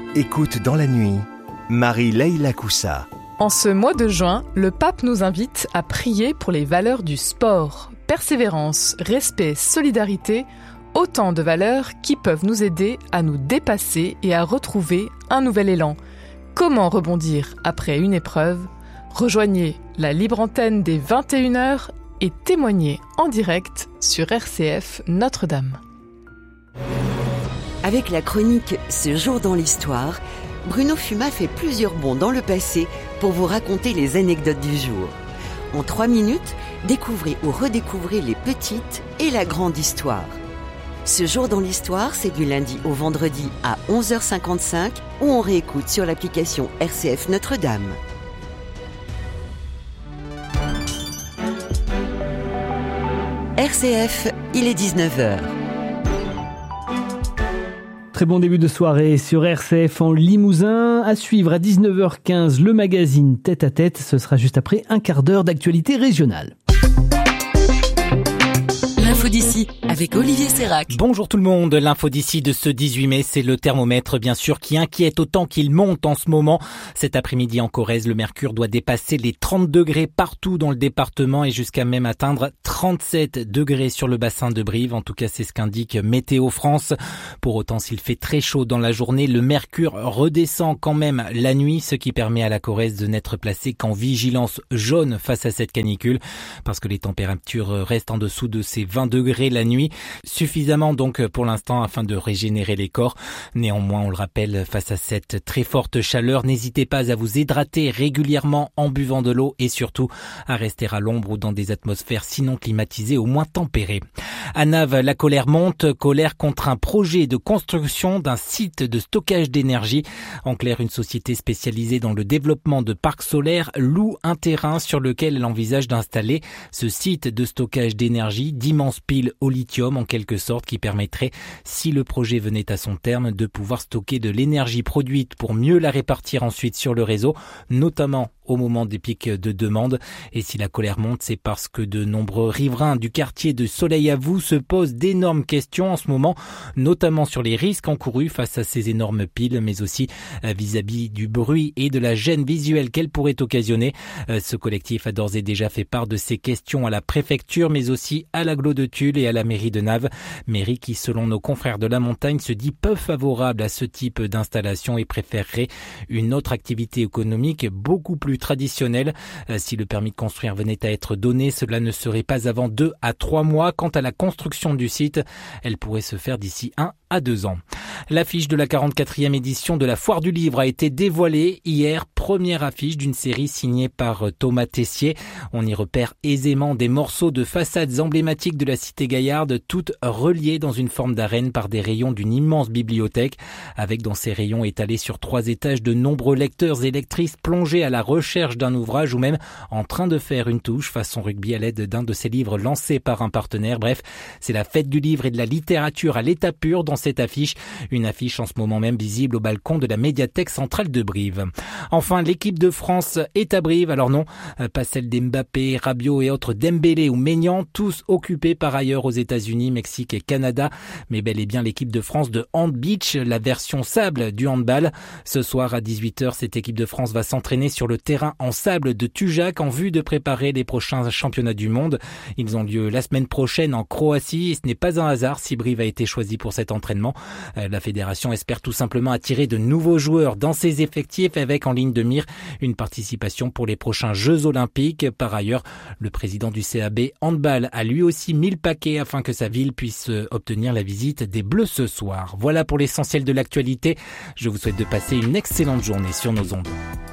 Écoute dans la nuit, Marie-Leila Coussa. En ce mois de juin, le pape nous invite à prier pour les valeurs du sport. Persévérance, respect, solidarité, autant de valeurs qui peuvent nous aider à nous dépasser et à retrouver un nouvel élan. Comment rebondir après une épreuve ? Rejoignez la libre antenne des 21h et témoignez en direct sur RCF Notre-Dame. Avec la chronique « Ce jour dans l'histoire », Bruno Fuma fait plusieurs bonds dans le passé pour vous raconter les anecdotes du jour. En 3 minutes, découvrez ou redécouvrez les petites et la grande histoire. Ce jour dans l'histoire, c'est du lundi au vendredi à 11h55 ou on réécoute sur l'application RCF Notre-Dame. RCF, il est 19h. Très bon début de soirée sur RCF en Limousin. À suivre à 19h15 le magazine Tête à Tête. Ce sera juste après un quart d'heure d'actualité régionale. L'info d'ici avec Olivier Sérac. Bonjour tout le monde, l'info d'ici de ce 18 mai, c'est le thermomètre bien sûr qui inquiète autant qu'il monte en ce moment. Cet après-midi en Corrèze, le mercure doit dépasser les 30 degrés partout dans le département et jusqu'à même atteindre 37 degrés sur le bassin de Brive. En tout cas, c'est ce qu'indique Météo France. Pour autant, s'il fait très chaud dans la journée, le mercure redescend quand même la nuit, ce qui permet à la Corrèze de n'être placée qu'en vigilance jaune face à cette canicule parce que les températures restent en dessous de ces 20 degrés la nuit, suffisamment donc pour l'instant afin de régénérer les corps. Néanmoins, on le rappelle, face à cette très forte chaleur, n'hésitez pas à vous hydrater régulièrement en buvant de l'eau et surtout à rester à l'ombre ou dans des atmosphères sinon climatisées, au moins tempérées. À Naves, la colère monte, colère contre un projet de construction d'un site de stockage d'énergie. En clair, une société spécialisée dans le développement de parcs solaires loue un terrain sur lequel elle envisage d'installer ce site de stockage d'énergie, d'immenses piles au lithium en quelque sorte, qui permettrait, si le projet venait à son terme, de pouvoir stocker de l'énergie produite pour mieux la répartir ensuite sur le réseau, notamment au moment des pics de demande. Et si la colère monte, c'est parce que de nombreux riverains du quartier de Soleil à Vous se posent d'énormes questions en ce moment, notamment sur les risques encourus face à ces énormes piles, mais aussi vis-à-vis du bruit et de la gêne visuelle qu'elles pourraient occasionner. Ce collectif a d'ores et déjà fait part de ces questions à la préfecture, mais aussi à l'agglo de Tulle et à la mairie de Naves. Mairie qui, selon nos confrères de la montagne, se dit peu favorable à ce type d'installation et préférerait une autre activité économique beaucoup plus traditionnelle. Si le permis de construire venait à être donné, cela ne serait pas avant 2 à 3 mois. Quant à la construction du site, elle pourrait se faire d'ici 1 à 2 ans. L'affiche de la 44e édition de la Foire du Livre a été dévoilée hier, première affiche d'une série signée par Thomas Tessier. On y repère aisément des morceaux de façades emblématiques de la cité gaillarde, toutes reliées dans une forme d'arène par des rayons d'une immense bibliothèque, avec dans ces rayons étalés sur 3 étages de nombreux lecteurs et lectrices plongés à la recherche d'un ouvrage ou même en train de faire une touche façon rugby à l'aide d'un de ces livres lancés par un partenaire. Bref, c'est la fête du livre et de la littérature à l'état pur dans cette affiche. Une affiche en ce moment même visible au balcon de la médiathèque centrale de Brive. Enfin, l'équipe de France est à Brive. Alors non, pas celle d'Mbappé, Rabiot et autres, Dembélé ou Maignan, tous occupés par ailleurs aux États-Unis, Mexique et Canada, mais bel et bien l'équipe de France de Hand Beach, la version sable du handball. Ce soir à 18h, cette équipe de France va s'entraîner sur le terrain en sable de Tujac en vue de préparer les prochains championnats du monde. Ils ont lieu la semaine prochaine en Croatie et ce n'est pas un hasard si Brive a été choisi pour cet entraînement. La fédération espère tout simplement attirer de nouveaux joueurs dans ses effectifs avec en ligne de mire une participation pour les prochains Jeux Olympiques. Par ailleurs, le président du CAB Handball a lui aussi mis le paquet afin que sa ville puisse obtenir la visite des Bleus ce soir. Voilà pour l'essentiel de l'actualité. Je vous souhaite de passer une excellente journée sur nos ondes.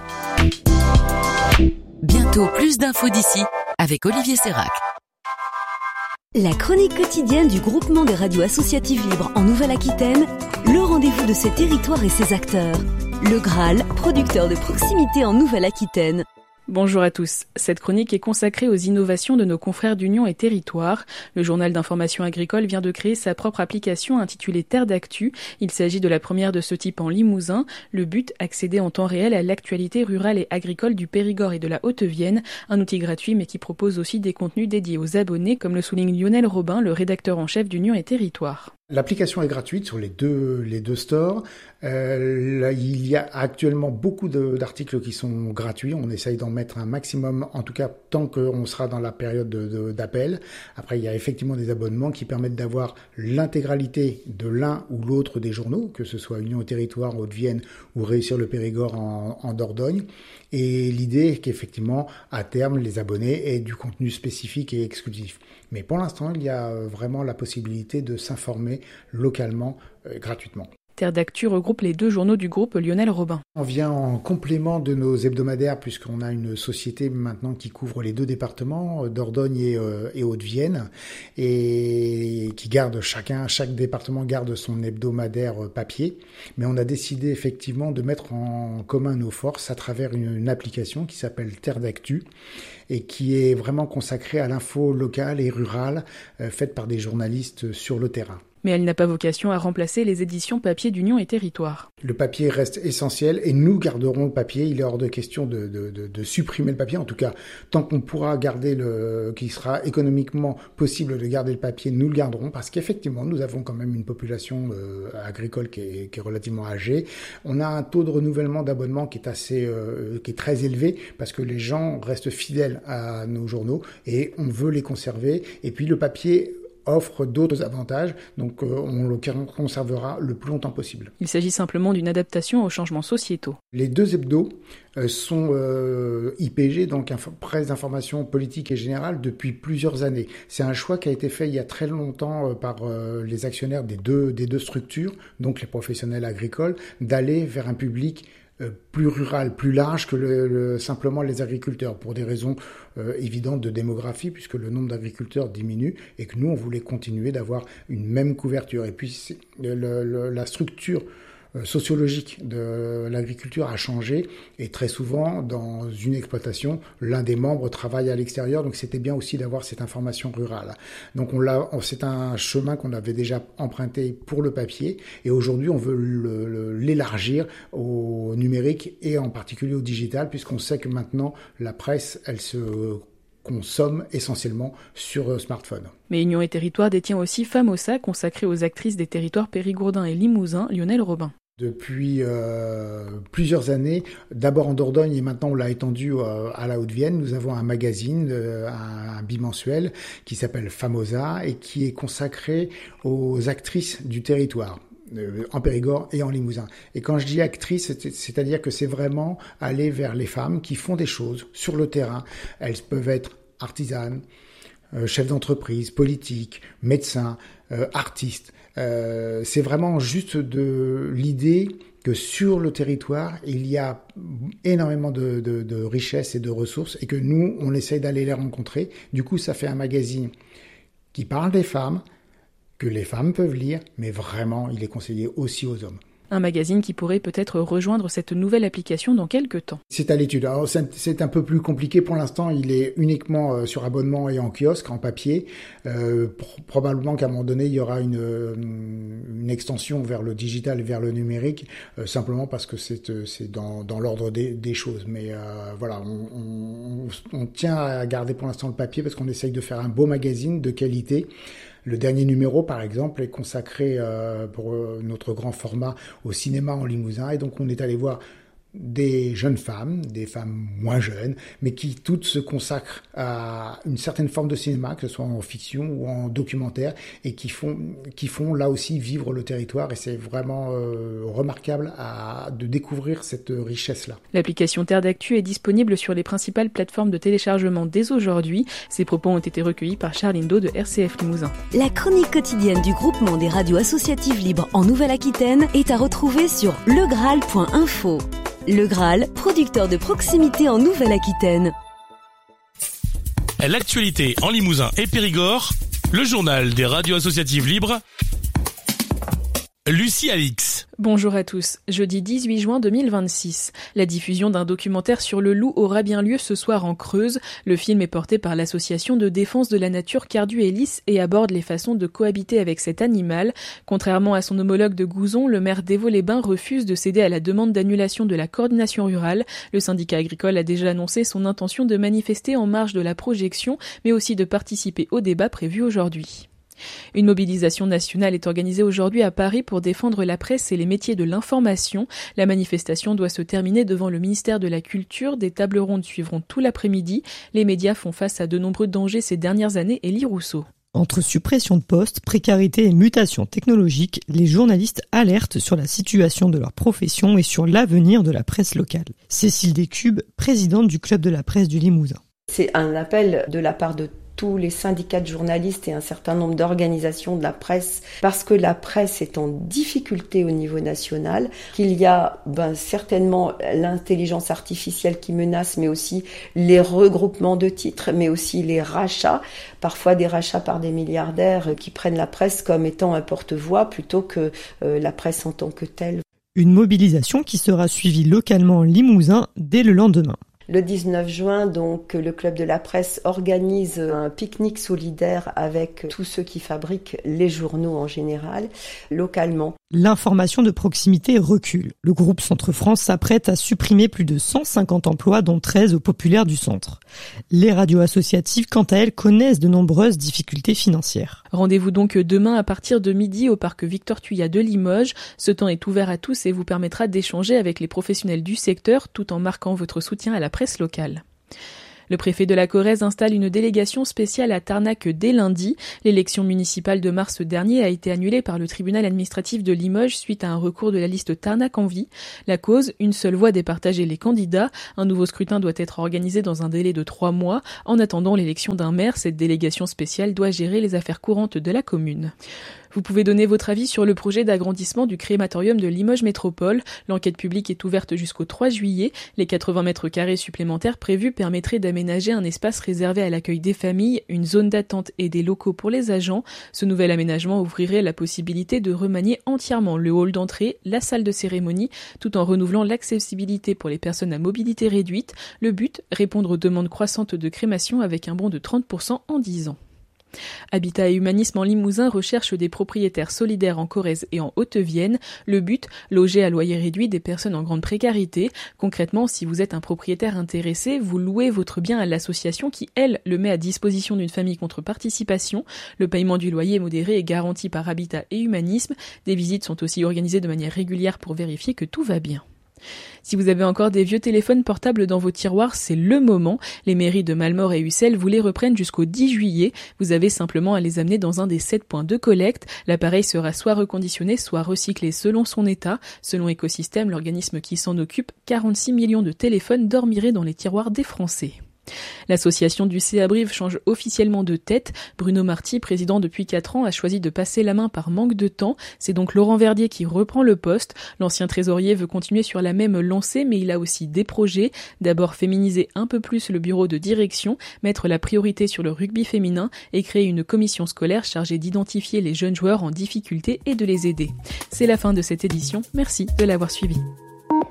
Bientôt plus d'infos d'ici avec Olivier Sérac. La chronique quotidienne du groupement des radios associatives libres en Nouvelle-Aquitaine, le rendez-vous de ses territoires et ses acteurs. Le Graal, producteur de proximité en Nouvelle-Aquitaine. Bonjour à tous. Cette chronique est consacrée aux innovations de nos confrères d'Union et Territoire. Le journal d'information agricole vient de créer sa propre application intitulée Terre d'Actu. Il s'agit de la première de ce type en Limousin. Le but, accéder en temps réel à l'actualité rurale et agricole du Périgord et de la Haute-Vienne. Un outil gratuit mais qui propose aussi des contenus dédiés aux abonnés, comme le souligne Lionel Robin, le rédacteur en chef d'Union et Territoire. L'application est gratuite sur les deux stores. Là, il y a actuellement beaucoup d'articles qui sont gratuits. On essaye d'en mettre un maximum, en tout cas tant qu'on sera dans la période d'appel. Après, il y a effectivement des abonnements qui permettent d'avoir l'intégralité de l'un ou l'autre des journaux, que ce soit Union et Territoire, Haute-Vienne ou Réussir le Périgord en Dordogne. Et l'idée est qu'effectivement, à terme, les abonnés aient du contenu spécifique et exclusif. Mais pour l'instant, il y a vraiment la possibilité de s'informer localement gratuitement. Terre d'Actu regroupe les 2 journaux du groupe Lionel Robin. On vient en complément de nos hebdomadaires puisqu'on a une société maintenant qui couvre les 2 départements, Dordogne et Haute-Vienne, et qui garde chaque département garde son hebdomadaire papier. Mais on a décidé effectivement de mettre en commun nos forces à travers une application qui s'appelle Terre d'Actu et qui est vraiment consacrée à l'info locale et rurale faite par des journalistes sur le terrain. Mais elle n'a pas vocation à remplacer les éditions papier d'Union et Territoire. Le papier reste essentiel et nous garderons le papier. Il est hors de question de supprimer le papier. En tout cas, tant qu'on pourra garder qu'il sera économiquement possible de garder le papier, nous le garderons parce qu'effectivement, nous avons quand même une population agricole qui est relativement âgée. On a un taux de renouvellement d'abonnement qui est très élevé parce que les gens restent fidèles à nos journaux et on veut les conserver. Et puis le papier offre d'autres avantages, donc on le conservera le plus longtemps possible. Il s'agit simplement d'une adaptation aux changements sociétaux. Les 2 hebdos sont IPG, donc presse d'information politique et générale, depuis plusieurs années. C'est un choix qui a été fait il y a très longtemps par les actionnaires des deux structures, donc les professionnels agricoles, d'aller vers un public plus rural, plus large que simplement les agriculteurs, pour des raisons évidentes de démographie, puisque le nombre d'agriculteurs diminue, et que nous, on voulait continuer d'avoir une même couverture. Et puis, la structure sociologique de l'agriculture a changé, et très souvent, dans une exploitation, l'un des membres travaille à l'extérieur, donc c'était bien aussi d'avoir cette information rurale. Donc c'est un chemin qu'on avait déjà emprunté pour le papier, et aujourd'hui on veut l'élargir au numérique et en particulier au digital, puisqu'on sait que maintenant la presse, elle se consomme essentiellement sur smartphone. Mais Union et Territoire détient aussi Famosa, consacrée aux actrices des territoires périgourdins et limousin, Lionel Robin. Depuis plusieurs années, d'abord en Dordogne et maintenant on l'a étendu à la Haute-Vienne, nous avons un magazine, un bimensuel qui s'appelle Famosa et qui est consacré aux actrices du territoire, en Périgord et en Limousin. Et quand je dis actrice, c'est-à-dire que c'est vraiment aller vers les femmes qui font des choses sur le terrain. Elles peuvent être artisanes, chefs d'entreprise, politiques, médecins, artistes. C'est vraiment juste de l'idée que sur le territoire, il y a énormément de richesses et de ressources et que nous, on essaye d'aller les rencontrer. Du coup, ça fait un magazine qui parle des femmes, que les femmes peuvent lire, mais vraiment, il est conseillé aussi aux hommes. Un magazine qui pourrait peut-être rejoindre cette nouvelle application dans quelques temps. C'est à l'étude. Alors, c'est un peu plus compliqué pour l'instant. Il est uniquement sur abonnement et en kiosque, en papier. Probablement qu'à un moment donné, il y aura une extension vers le digital et vers le numérique, simplement parce que c'est dans l'ordre des choses. Mais voilà, on tient à garder pour l'instant le papier parce qu'on essaye de faire un beau magazine de qualité. Le dernier numéro, par exemple, est consacré pour notre grand format au cinéma en Limousin. Et donc, on est allé voir des jeunes femmes, des femmes moins jeunes, mais qui toutes se consacrent à une certaine forme de cinéma, que ce soit en fiction ou en documentaire, et qui font là aussi vivre le territoire. Et c'est vraiment remarquable de découvrir cette richesse-là. L'application Terre d'Actu est disponible sur les principales plateformes de téléchargement dès aujourd'hui. Ces propos ont été recueillis par Charline Do de RCF Limousin. La chronique quotidienne du groupement des radios associatives libres en Nouvelle-Aquitaine est à retrouver sur legraal.info. Le Graal, producteur de proximité en Nouvelle-Aquitaine. L'actualité en Limousin et Périgord, le journal des radios associatives libres. Lucie Alix. Bonjour à tous. Jeudi 18 juin 2026. La diffusion d'un documentaire sur le loup aura bien lieu ce soir en Creuse. Le film est porté par l'association de défense de la nature Cardu et Lys et aborde les façons de cohabiter avec cet animal. Contrairement à son homologue de Gouzon, le maire d'Évaux-les-Bains refuse de céder à la demande d'annulation de la coordination rurale. Le syndicat agricole a déjà annoncé son intention de manifester en marge de la projection, mais aussi de participer au débat prévu aujourd'hui. Une mobilisation nationale est organisée aujourd'hui à Paris pour défendre la presse et les métiers de l'information. La manifestation doit se terminer devant le ministère de la Culture. Des tables rondes suivront tout l'après-midi. Les médias font face à de nombreux dangers ces dernières années. Élie Rousseau. Entre suppression de postes, précarité et mutations technologiques, les journalistes alertent sur la situation de leur profession et sur l'avenir de la presse locale. Cécile Descubes, présidente du Club de la presse du Limousin. C'est un appel de la part de tous les syndicats de journalistes et un certain nombre d'organisations de la presse, parce que la presse est en difficulté au niveau national, qu'il y a certainement l'intelligence artificielle qui menace, mais aussi les regroupements de titres, mais aussi les rachats, parfois des rachats par des milliardaires qui prennent la presse comme étant un porte-voix plutôt que la presse en tant que telle. Une mobilisation qui sera suivie localement en Limousin dès le lendemain. Le 19 juin, donc, le Club de la presse organise un pique-nique solidaire avec tous ceux qui fabriquent les journaux en général, localement. L'information de proximité recule. Le groupe Centre France s'apprête à supprimer plus de 150 emplois, dont 13 au populaire du centre. Les radios associatives, quant à elles, connaissent de nombreuses difficultés financières. Rendez-vous donc demain à partir de midi au parc Victor Tuyat de Limoges. Ce temps est ouvert à tous et vous permettra d'échanger avec les professionnels du secteur tout en marquant votre soutien à la presse locale. Le préfet de la Corrèze installe une délégation spéciale à Tarnac dès lundi. L'élection municipale de mars dernier a été annulée par le tribunal administratif de Limoges suite à un recours de la liste Tarnac en vie. La cause, une seule voix départageait les candidats. Un nouveau scrutin doit être organisé dans un délai de 3 mois. En attendant l'élection d'un maire, cette délégation spéciale doit gérer les affaires courantes de la commune. Vous pouvez donner votre avis sur le projet d'agrandissement du crématorium de Limoges Métropole. L'enquête publique est ouverte jusqu'au 3 juillet. Les 80 mètres carrés supplémentaires prévus permettraient d'aménager un espace réservé à l'accueil des familles, une zone d'attente et des locaux pour les agents. Ce nouvel aménagement ouvrirait la possibilité de remanier entièrement le hall d'entrée, la salle de cérémonie, tout en renouvelant l'accessibilité pour les personnes à mobilité réduite. Le but, répondre aux demandes croissantes de crémation avec un bond de 30% en 10 ans. Habitat et Humanisme en Limousin recherche des propriétaires solidaires en Corrèze et en Haute-Vienne. Le but, loger à loyer réduit des personnes en grande précarité. Concrètement, si vous êtes un propriétaire intéressé, vous louez votre bien à l'association qui, elle, le met à disposition d'une famille contre participation. Le paiement du loyer est modéré et garanti par Habitat et Humanisme. Des visites sont aussi organisées de manière régulière pour vérifier que tout va bien. Si vous avez encore des vieux téléphones portables dans vos tiroirs, c'est le moment. Les mairies de Malmort et Ussel vous les reprennent jusqu'au 10 juillet. Vous avez simplement à les amener dans un des 7 points de collecte. L'appareil sera soit reconditionné, soit recyclé selon son état. Selon Écosystème, l'organisme qui s'en occupe, 46 millions de téléphones dormiraient dans les tiroirs des Français. L'association du CA-Brive change officiellement de tête. Bruno Marty, président depuis 4 ans, a choisi de passer la main par manque de temps. C'est donc Laurent Verdier qui reprend le poste. L'ancien trésorier veut continuer sur la même lancée, mais il a aussi des projets. D'abord féminiser un peu plus le bureau de direction, mettre la priorité sur le rugby féminin et créer une commission scolaire chargée d'identifier les jeunes joueurs en difficulté et de les aider. C'est la fin de cette édition. Merci de l'avoir suivi.